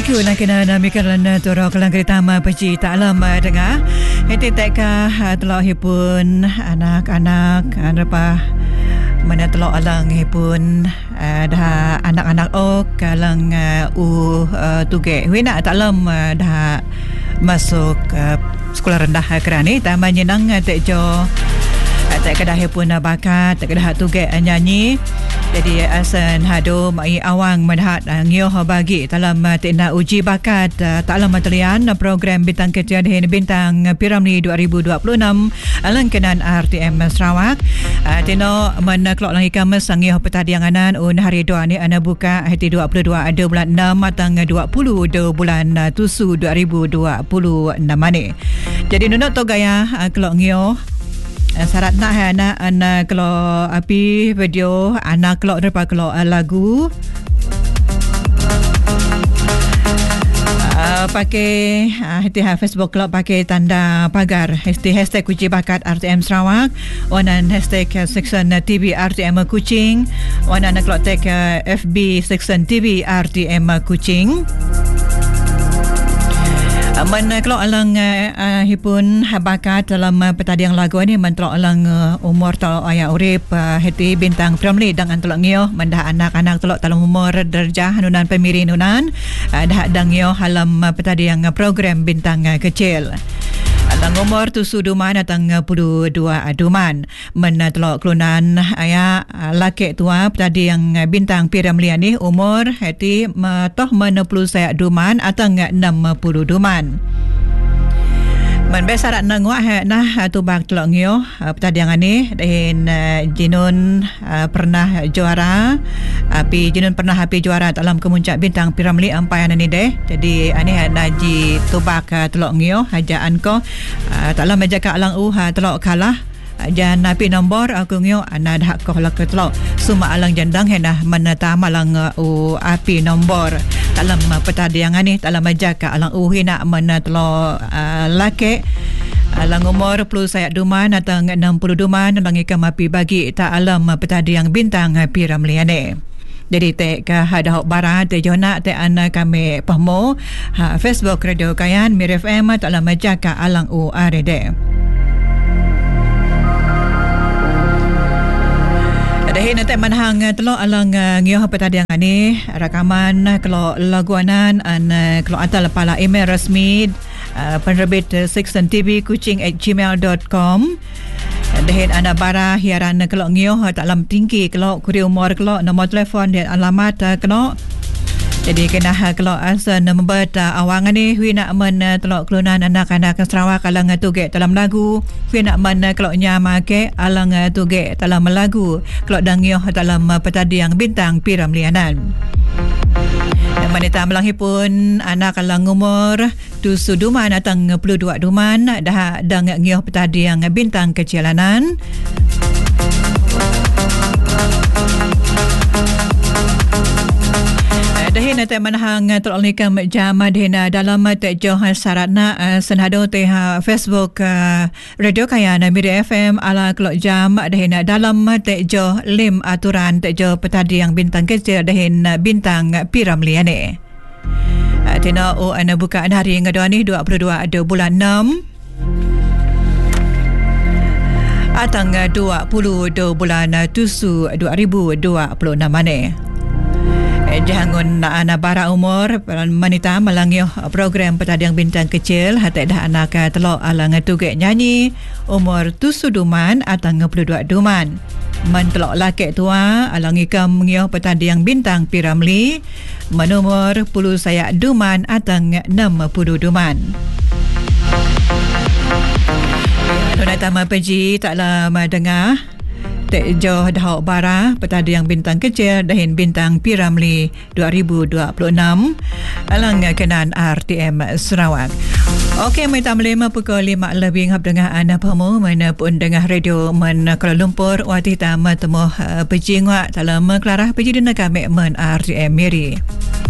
Aku nak kena namikan turok lang kereta paci tak lama dengar. Hati teka telok hipun anak-anak apa mana telok alang hipun dah anak-anak kalang tuge. Wina tak lama dah masuk sekolah rendah kerani taman jenang tekjo tak kedah pun bakat tak kedah tuge nyanyi. Jadi asan hado mai awang menhat ngioh bagi dalam tina uji bakat tak lama talian program bintang kecil di bintang Piramli 2026 langkanan RTM Sarawak tino menaklok lagi kames ngioh petadianganan hari dua ni ana buka hati 22 ada bulan 6 matang 20 bulan tusu 2026 ni. Jadi nunut to gaya kelok ngioh syarat nak anak kalau api video anak kalau depa kalau lagu pakai Facebook kalau pakai tanda pagar hashtag Kucing Bakat RTM Sarawak wanan hashtag section TV RTM Kuching wanan kalau tag FB section TV RTM Kuching. Kalau alang hipun bakat dalam petadiang lagu ni mentelok alang umur telok ayah urip hati bintang Piramli dengan telok ngioh mendah anak-anak telok dalam umur darjah nunan pemiri nunan dah dangio halam petadiang program bintang kecil. Alang umur tusu duman atang 22 duman menatelok kelunan ayah laki tua tadi yang bintang Piramli ni umur hati toh 90 saya duman atang 60 duman. Man besarat nangwa nah tubak telok ngio petadiangan ni dan jinun pernah juara api jinun pernah api juara dalam kemuncak bintang Piramli ampayan ni deh. Jadi ani naji tubak telok ngio hajaan ko tak lama jaka alang telok kalah jan api nombor aku ngio ana dah ko lak telok suma alang jandang henah menata malang api nombor dalam petadiangan ni dalam jaka alang hina menatelok laki alang umur plus saya duman atau 60 duman langi kamapi bagi tak alam petadiang bintang Piramli ni. Jadi tek hada barat te jona te ana kami pahmo Facebook Radio Kayan Mir FM tak lama jaka alang arede. Dahin nanti manhang telok alang ngioh petadiangan ni rakaman kalau laguanan kalau atal pala email resmi penerbit section TV kuching@gmail.com. Dahin anda bara hiaran kalau ngioh tak lam tinggi kalau kuri umur kalau nombor telefon dan alamat kalau jadi kena kalau asan membuat awangan ni hui nak men telok kelunan anak-anak Sarawak alang tuge dalam lagu hui nak men kalau nyama ke alang tuge dalam lagu kalau dangioh dalam petadiang bintang Piramlianan. Manita melangi pun anak alang umur tusu duman atang 22 duman dah dang ngioh petadiang bintang kecilanan. Dahin nanti manhang telok nikam jama dihina dalam tekjoh saratna senhado teha Facebook Radio Kayan Mir FM ala kelok jam dihina dalam tekjoh lim aturan tekjoh petadiang bintang kecil dahin bintang Piramli ni. Tina ana buka hari ngadua ni 22 ada bulan 6 atang 20 bulan tusu 2026 ni. Jangan anak bara umur manita melangioh program petadiang bintang kecil hati dah anak telok alang tuge nyanyi umur tusu duman atang 22 duman mentelok laki tua alang ikam ngioh petadiang bintang Piramli menumur puluh saya duman atang 60 duman. Nona tama peji tak lama dengar Tek Joh Dahok Bara petadiang bintang kecil dahin bintang Piramli 2026 alang kenan RTM Sarawak. Okey, mai tam 5 pukul 5 lebih ngap dengar anda pamu mana pun dengar radio men Kuala Lumpur wati tam temu pejingwa dalam kelarah peji dina kami men RTM Miri.